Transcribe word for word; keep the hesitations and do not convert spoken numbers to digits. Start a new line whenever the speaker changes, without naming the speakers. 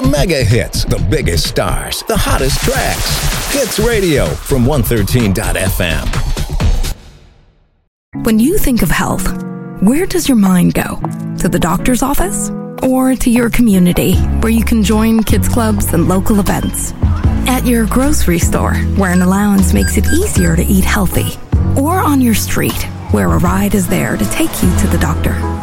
The mega hits, the biggest stars, the hottest tracks. Hits Radio from one thirteen dot f m.
When you think of health, where does your mind go? To the doctor's office? Or to your community, where you can join kids clubs and local events? At your grocery store, where an allowance makes it easier to eat healthy? Or on your street, where a ride is there to take you to the doctor?